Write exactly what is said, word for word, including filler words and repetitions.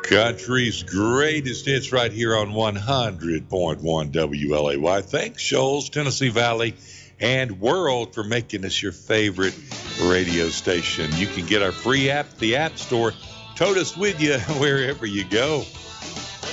Country's greatest hits right here on one hundred point one W L A Y. Thanks, Shoals, Tennessee Valley, and World for making us your favorite radio station. You can get our free app at the App Store. Tote us with you wherever you go.